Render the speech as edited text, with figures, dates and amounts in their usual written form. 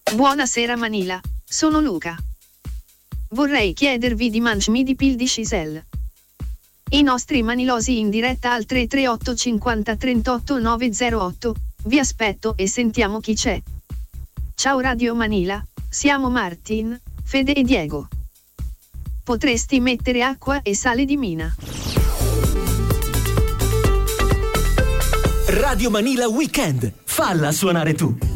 Buonasera Manila, sono Luca. Vorrei chiedervi di mangiarmi di pil di Cisel. I nostri manilosi in diretta al 338 50 38 908, vi aspetto e sentiamo chi c'è. Ciao Radio Manila, siamo Martin, Fede e Diego. Potresti mettere acqua e sale di mina. Radio Manila Weekend, falla suonare tu.